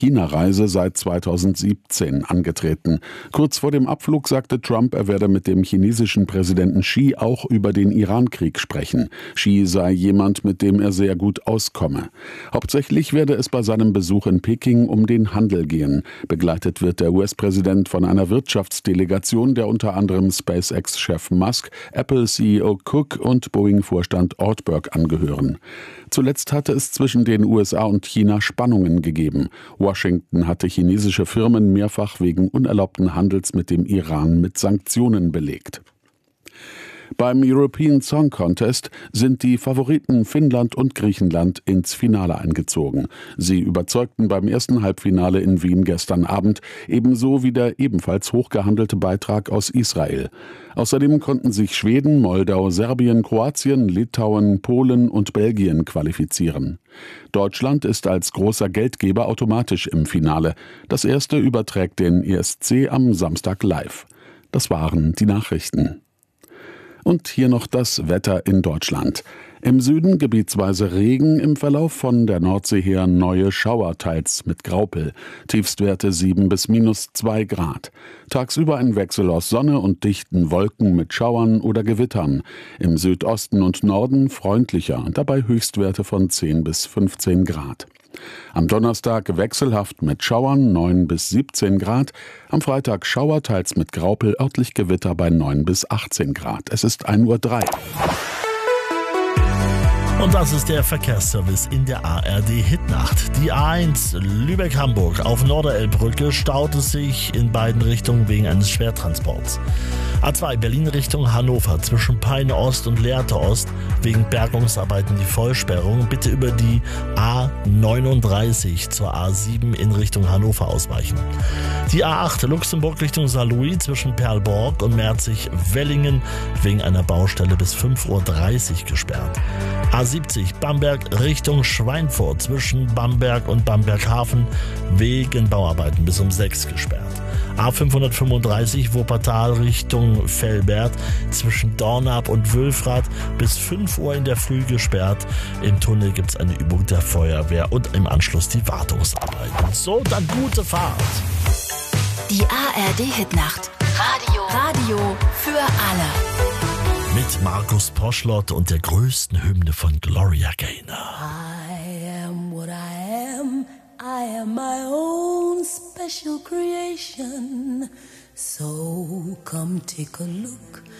China-Reise seit 2017 angetreten. Kurz vor dem Abflug sagte Trump, er werde mit dem chinesischen Präsidenten Xi auch über den Iran-Krieg sprechen. Xi sei jemand, mit dem er sehr gut auskomme. Hauptsächlich werde es bei seinem Besuch in Peking um den Handel gehen. Begleitet wird der US-Präsident von einer Wirtschaftsdelegation, der unter anderem SpaceX-Chef Musk, Apple-CEO Cook und Boeing-Vorstand Ortberg angehören. Zuletzt hatte es zwischen den USA und China Spannungen gegeben. Washington hatte chinesische Firmen mehrfach wegen unerlaubten Handels mit dem Iran mit Sanktionen belegt. Beim European Song Contest sind die Favoriten Finnland und Griechenland ins Finale eingezogen. Sie überzeugten beim ersten Halbfinale in Wien gestern Abend, ebenso wie der ebenfalls hochgehandelte Beitrag aus Israel. Außerdem konnten sich Schweden, Moldau, Serbien, Kroatien, Litauen, Polen und Belgien qualifizieren. Deutschland ist als großer Geldgeber automatisch im Finale. Das erste überträgt den ESC am Samstag live. Das waren die Nachrichten. Und hier noch das Wetter in Deutschland. Im Süden gebietsweise Regen, im Verlauf von der Nordsee her neue Schauer, teils mit Graupel. Tiefstwerte 7 bis -2 Grad. Tagsüber ein Wechsel aus Sonne und dichten Wolken mit Schauern oder Gewittern. Im Südosten und Norden freundlicher, dabei Höchstwerte von 10 bis 15 Grad. Am Donnerstag wechselhaft mit Schauern 9 bis 17 Grad. Am Freitag Schauer, teils mit Graupel, örtlich Gewitter bei 9 bis 18 Grad. Es ist 1:03 Uhr. Und das ist der Verkehrsservice in der ARD-Hitnacht. Die A1 Lübeck-Hamburg auf Norderelbbrücke staut es sich in beiden Richtungen wegen eines Schwertransports. A2 Berlin Richtung Hannover zwischen Peine Ost und Lehrte Ost wegen Bergungsarbeiten die Vollsperrung. Bitte über die A39 zur A7 in Richtung Hannover ausweichen. Die A8 Luxemburg Richtung Saarlouis zwischen Perlborg und Merzig-Wellingen wegen einer Baustelle bis 5:30 Uhr gesperrt. A70 Bamberg Richtung Schweinfurt zwischen Bamberg und Bamberghafen wegen Bauarbeiten bis um 6 gesperrt. A535 Wuppertal Richtung Velbert zwischen Dornap und Wülfrath bis 5 Uhr in der Früh gesperrt. Im Tunnel gibt es eine Übung der Feuerwehr und im Anschluss die Wartungsarbeiten. So, dann gute Fahrt. Die ARD-Hitnacht. Radio für alle. Mit Markus Poschlott und der größten Hymne von Gloria Gaynor. I am what I am. I am my own special creation. So come take a look